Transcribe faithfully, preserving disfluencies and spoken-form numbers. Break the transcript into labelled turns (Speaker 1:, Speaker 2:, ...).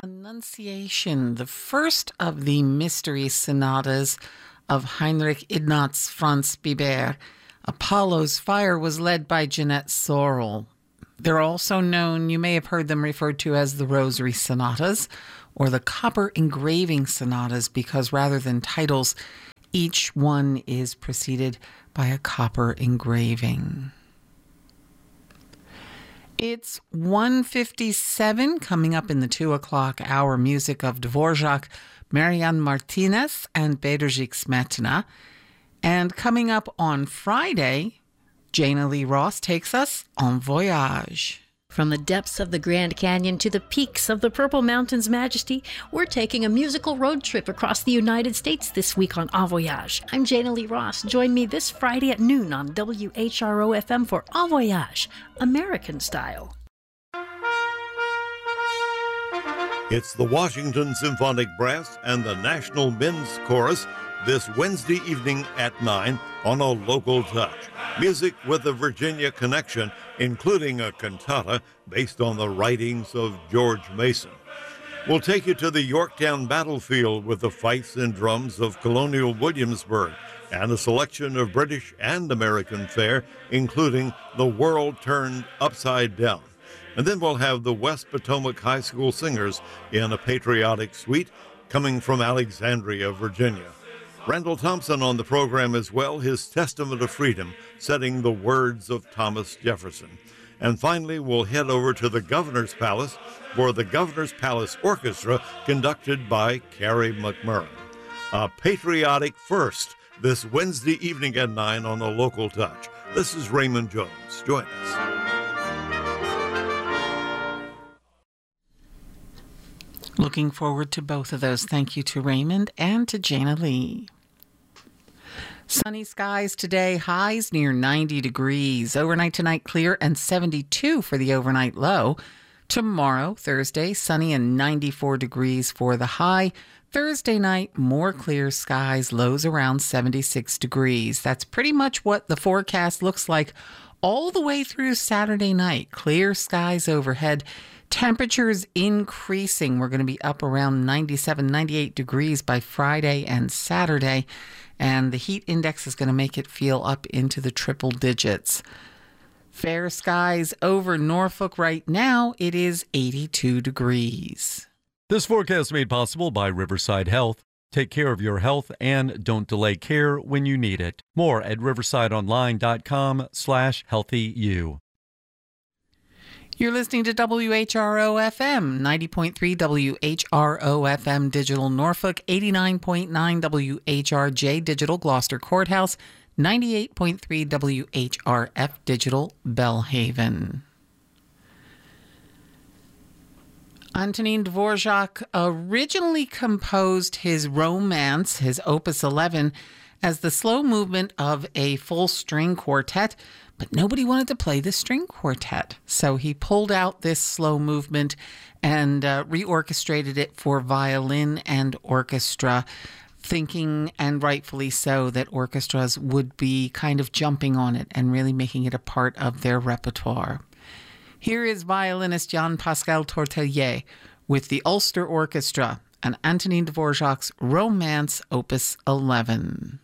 Speaker 1: Annunciation, the first of the mystery sonatas of Heinrich Ignaz Franz Biber. Apollo's Fire was led by Jeanette Sorrell. They're also known, you may have heard them referred to as the Rosary Sonatas or the Copper Engraving Sonatas, because rather than titles, each one is preceded by a copper engraving. It's one fifty-seven, coming up in the two o'clock hour, music of Dvorak, Marian Martinez, and Bedřich Smetana. And coming up on Friday, Jana Lee Ross takes us en voyage.
Speaker 2: From the depths of the Grand Canyon to the peaks of the Purple Mountains Majesty, we're taking a musical road trip across the United States this week on En Voyage. I'm Jana Lee Ross. Join me this Friday at noon on W H R O F M for En Voyage, American style.
Speaker 3: It's the Washington Symphonic Brass and the National Men's Chorus this Wednesday evening at nine on A Local Touch. Music with a Virginia connection, including a cantata based on the writings of George Mason. We'll take you to the Yorktown battlefield with the fifes and drums of Colonial Williamsburg and a selection of British and American fare, including The World Turned Upside Down. And then we'll have the West Potomac High School Singers in a patriotic suite coming from Alexandria, Virginia. Randall Thompson on the program as well, his Testament of Freedom, setting the words of Thomas Jefferson. And finally, we'll head over to the Governor's Palace for the Governor's Palace Orchestra, conducted by Carrie McMurray. A patriotic first this Wednesday evening at nine on A Local Touch. This is Raymond Jones. Join us.
Speaker 1: Looking forward to both of those. Thank you to Raymond and to Jana Lee. Sunny skies today, highs near ninety degrees. Overnight tonight, clear and seventy-two for the overnight low. Tomorrow, Thursday, sunny and ninety-four degrees for the high. Thursday night, more clear skies, lows around seventy-six degrees. That's pretty much what the forecast looks like all the way through Saturday night. Clear skies overhead. Temperatures increasing. We're going to be up around ninety-seven, ninety-eight degrees by Friday and Saturday, and the heat index is going to make it feel up into the triple digits. Fair skies over Norfolk right now. It is eighty-two degrees.
Speaker 4: This forecast made possible by Riverside Health. Take care of your health and don't delay care when you need it. More at riversideonline.com slash healthyu.
Speaker 1: You're listening to W H R O F M, ninety point three W H R O F M Digital Norfolk, eighty-nine point nine W H R J Digital Gloucester Courthouse, ninety-eight point three W H R F Digital Belhaven. Antonin Dvorak originally composed his Romance, his Opus eleven, as the slow movement of a full string quartet, but nobody wanted to play the string quartet. So he pulled out this slow movement and uh, reorchestrated it for violin and orchestra, thinking, and rightfully so, that orchestras would be kind of jumping on it and really making it a part of their repertoire. Here is violinist Jean-Pascal Tortelier with the Ulster Orchestra and Antonin Dvorak's Romance Opus eleven.